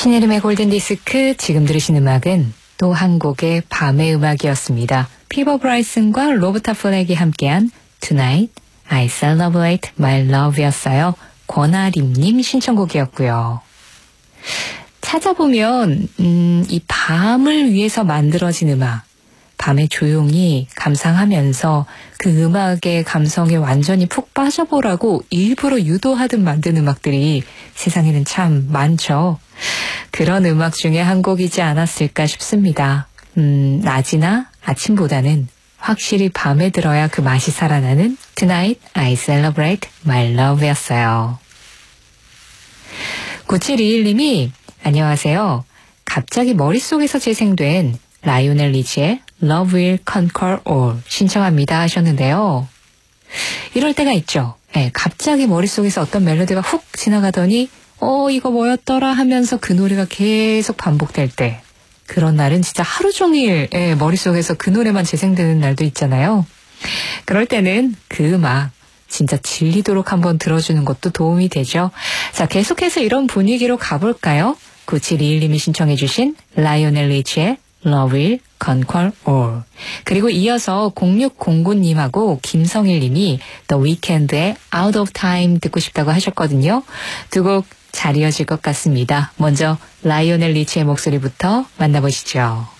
신혜림의 골든디스크, 지금 들으신 음악은 또 한 곡의 밤의 음악이었습니다. 피버 브라이슨과 로버타 플렉이 함께한 Tonight I Celebrate My Love였어요. 권아림님 신청곡이었고요. 찾아보면 이 밤을 위해서 만들어진 음악, 밤에 조용히 감상하면서 그 음악의 감성에 완전히 푹 빠져보라고 일부러 유도하듯 만든 음악들이 세상에는 참 많죠. 그런 음악 중에 한 곡이지 않았을까 싶습니다. 낮이나 아침보다는 확실히 밤에 들어야 그 맛이 살아나는 Tonight I Celebrate My Love였어요. 9721님이 안녕하세요. 갑자기 머릿속에서 재생된 라이오넬 리치의 Love Will Conquer All 신청합니다 하셨는데요. 이럴 때가 있죠. 네, 갑자기 머릿속에서 어떤 멜로디가 훅 지나가더니 이거 뭐였더라 하면서 그 노래가 계속 반복될 때, 그런 날은 진짜 하루 종일 머릿속에서 그 노래만 재생되는 날도 있잖아요. 그럴 때는 그 음악 진짜 질리도록 한번 들어주는 것도 도움이 되죠. 자, 계속해서 이런 분위기로 가볼까요? 9721님이 신청해 주신 라이오넬 리치의 Love Will Conquer All, 그리고 이어서 0609님하고 김성일님이 The Weeknd의 Out of Time 듣고 싶다고 하셨거든요. 두 곡 잘 이어질 것 같습니다. 먼저 라이오넬 리치의 목소리부터 만나보시죠.